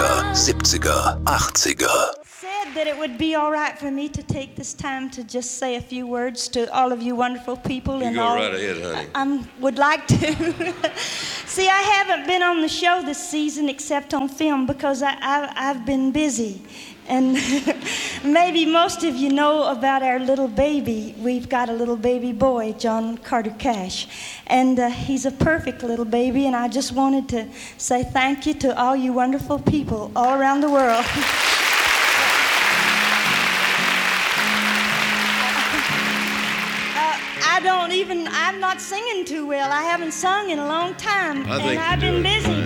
60er, 70er, 80er. Said that it would be all right for me to take this time to just say a few words to all of you wonderful people. You and go all, right ahead, honey. I would like to. See, I haven't been on the show this season except on film because I've been busy. And maybe most of you know about our little baby. We've got a little baby boy, John Carter Cash. And he's a perfect little baby, and I just wanted to say thank you to all you wonderful people all around the world. I'm not singing too well. I haven't sung in a long time, and I've been busy.